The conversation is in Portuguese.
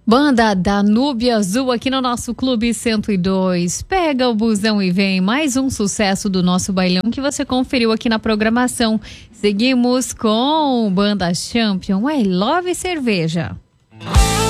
Banda Danúbio Azul aqui no nosso Clube 102. Pega o busão e vem. Mais um sucesso do nosso bailão que você conferiu aqui na programação. Seguimos com Banda Champion, I Love Cerveja.